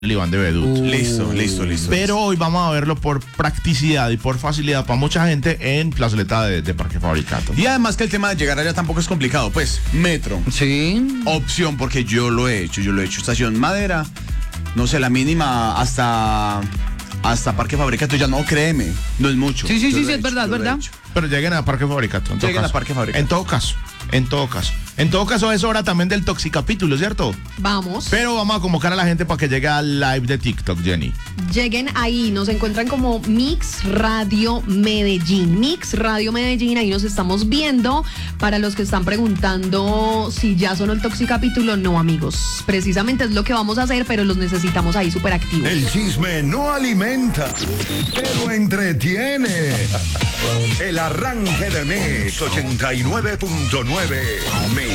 el Iván de Vedut. Listo. Pero hoy vamos a verlo por practicidad y por facilidad para mucha gente en plazoleta de Parque Fabricato. Y además que el tema de llegar allá tampoco es complicado, pues, metro. Sí. Opción, porque yo lo he hecho, estación Madera, no sé, la mínima hasta Parque Fabricato, ya no, créeme, no es mucho. Sí, Yo lo he es hecho, verdad, yo lo he ¿verdad? hecho. Pero lleguen a Parque Fabricato. Lleguen a Parque Fabricato. En todo caso es hora también del Toxicapítulo, ¿cierto? Vamos. Pero vamos a convocar a la gente para que llegue al live de TikTok, Jenny. Lleguen ahí, nos encuentran como Mix Radio Medellín. Mix Radio Medellín, ahí nos estamos viendo. Para los que están preguntando si ya sonó el Toxicapítulo, no, amigos. Precisamente es lo que vamos a hacer, pero los necesitamos ahí súper activos. El chisme no alimenta, pero entretiene. El arranque de Mix 89.9.